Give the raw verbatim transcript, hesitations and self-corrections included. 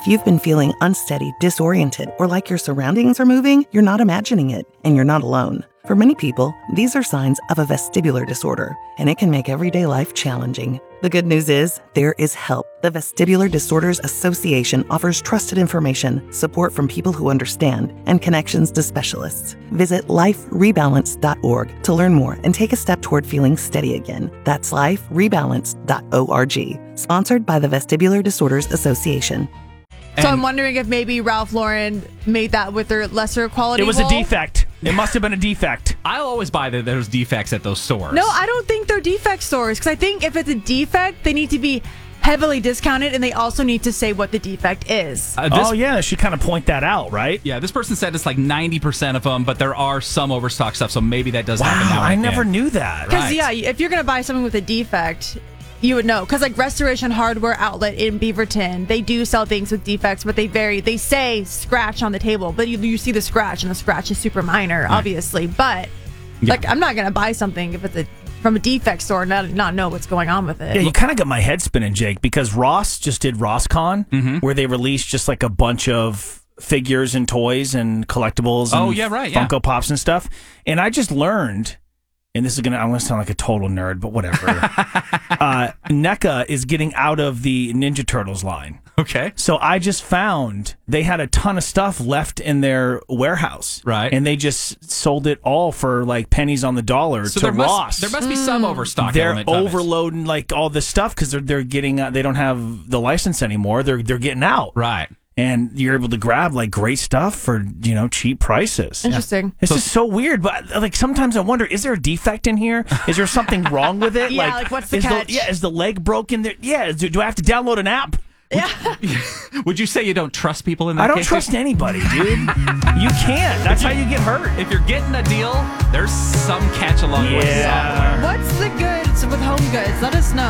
If you've been feeling unsteady, disoriented, or like your surroundings are moving, you're not imagining it, and you're not alone. For many people, these are signs of a vestibular disorder, and it can make everyday life challenging. The good news is, there is help. The Vestibular Disorders Association offers trusted information, support from people who understand, and connections to specialists. Visit life rebalance dot org to learn more and take a step toward feeling steady again. That's life rebalance dot org. Sponsored by the Vestibular Disorders Association. So I'm wondering if maybe Ralph Lauren made that with their lesser quality It was wool. a defect. It must have been a defect. I'll always buy that there's defects at those stores. No, I don't think they're defect stores, because I think if it's a defect, they need to be heavily discounted, and they also need to say what the defect is. Uh, this, oh, yeah. She kind of point that out, right? Yeah, this person said it's like ninety percent of them, but there are some overstock stuff, so maybe that does Wow, happen now. I and never again. knew that. Because, Right. yeah, if you're going to buy something with a defect, you would know. Because, like, Restoration Hardware Outlet in Beaverton, they do sell things with defects, but they vary. They say scratch on the table, but you, you see the scratch, and the scratch is super minor, Right. obviously. But, Yeah. like, I'm not going to buy something if it's a from a defect store and not, not know what's going on with it. Yeah, you kind of got my head spinning, Jake, because Ross just did RossCon, Mm-hmm. where they released just like a bunch of figures and toys and collectibles and Oh, yeah, right, yeah. Funko Pops and stuff. And I just learned, and this is going to, I'm going to sound like a total nerd, but whatever. uh, NECA is getting out of the Ninja Turtles line. Okay. So I just found they had a ton of stuff left in their warehouse. Right. And they just sold it all for like pennies on the dollar So to there Ross. must, there must be some overstock They're element of it. overloading like all this stuff because they're they're getting uh, they don't have the license anymore. They're they're getting out. Right. And you're able to grab like great stuff for, you know, cheap prices. Interesting. This is so weird, but like sometimes I wonder, is there a defect in here? Is there something wrong with it? Yeah, like, what's the is catch? yeah, is the leg broken there? Yeah, do, do I have to download an app? Would you say you don't trust people in that I don't case? trust anybody, dude. You can't. That's how you get hurt. If you're getting a deal, there's some catch along the way Yeah. somewhere. What's the goods with Home Goods? Let us know.